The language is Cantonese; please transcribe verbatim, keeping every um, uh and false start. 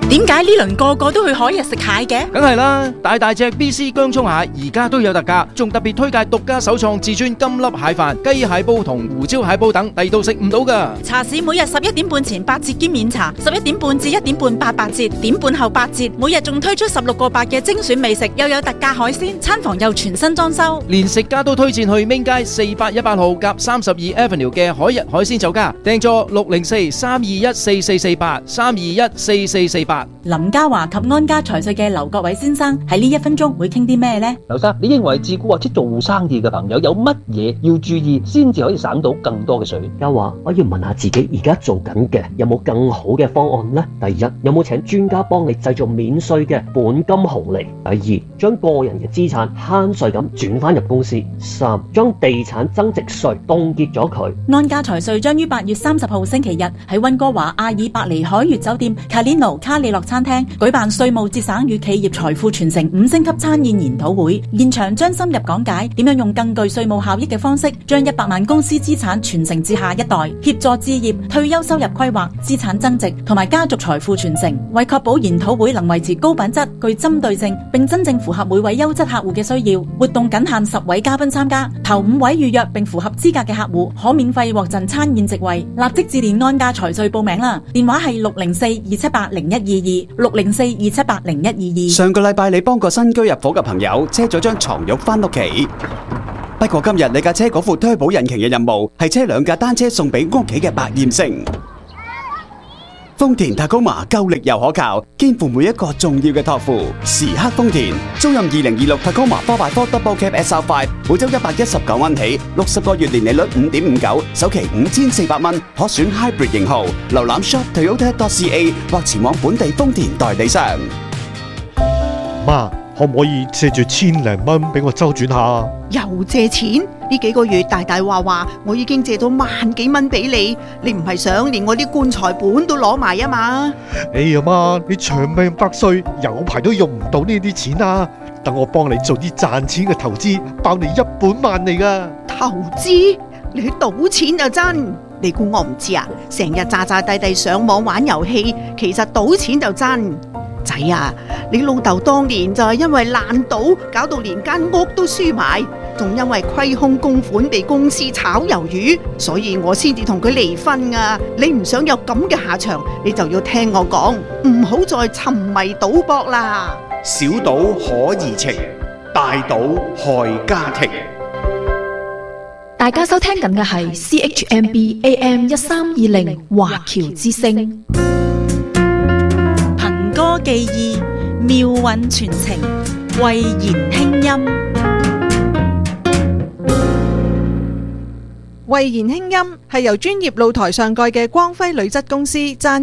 點解呢輪個個都去海日食蟹嘅？ 梗係啦，大大隻 B C 姜葱蟹而家都有特價，仲特別推介獨家首創至尊金粒蟹飯、雞蟹煲同胡椒蟹煲等，第度食唔到噶。 茶市每日十一點半前八折兼免茶，十一點半至一點半八八折，點半後八折。每日仲推出十六個八嘅精選美食，又有特價海鮮，餐房又全新裝修。 連食家都推薦去明街四八一八號夾三十二 Avenue 嘅海日海鮮酒家，訂座六零四三二一四四四八三二一四四四八。 林家華及安家財稅嘅劉國偉先生喺呢一分鐘會傾啲咩呢？ 劉生，你認為自僱或者做生意嘅朋友有乜嘢要注意，先至可以省到更多嘅稅？ 家華，我要問下自己而家做緊嘅有冇更好嘅方案呢？第一，有冇請專家幫你製造免稅嘅本金紅利？第二，將個人嘅資產慳稅咁轉翻入公司。三，將地產增值稅凍結咗佢。 安家財稅將於八月三十號星期日喺溫哥華阿爾伯尼海悅酒店 Calino 卡里諾餐廳舉辦稅務節省與企業財富傳承五星級餐宴研討會，現場將深入講解點樣用更具稅務效益嘅方式，將一百萬公司資產傳承至下一代，協助置業、退休收入規劃、資產增值同埋家族財富傳承。為確保研討會能維持高品質、具針對性，並真正符合每位優質客戶嘅需要，活動僅限十位嘉賓參加，頭五位預約並符合資格嘅客戶可免費獲贈餐宴席位。立即致電安家財稅報名啦，電話係六零四二七八零一二二六零四二七八零一二二。 上個禮拜你幫個新居入伙嘅朋友車咗張床褥翻屋企，不過今日你架車嗰副推保引擎嘅任務係車兩架單車送俾屋企嘅百厭星。豐田 Tacoma 夠力又可靠，肩負每一個重要嘅託付。時刻豐田，租賃二零二六 Tacoma four by four Double Cab S R five， 每周一百一十九蚊起，六十個月年利率五點五九，首期五千四百蚊，可選 Hybrid 型號。瀏覽 shop toyota dot c a 或前往本地豐田代理商。 媽，可唔可以借住千零蚊俾我周轉下？ 又借錢？呢幾個月大大話話，我已經借咗萬幾蚊俾你，你唔係想連我啲棺材本都攞埋啊嘛？ 哎呀媽，你長命百歲，有排都用唔到呢啲錢啊！等我幫你做啲賺錢嘅投資，包你一本萬利噶。 投資？你去賭錢就真？你估我唔知啊？成日詐詐諦諦上網玩遊戲，其實賭錢就真。仔啊，你老豆當年就係因為爛賭，搞到連間屋都輸埋，仲因為虧空公款被公司炒魷魚，所以我先至同佢離婚啊！你唔想有咁嘅下場，你就要聽我講，唔好再沉迷賭博啦。 小賭可怡情，大賭害家庭。 大家收聽緊嘅係 C H M B A M 一三二零華僑之聲。 歌寄意，妙韻傳情，慧言輕音。 慧言輕音係由專業露台上蓋嘅光輝鋁質公司贊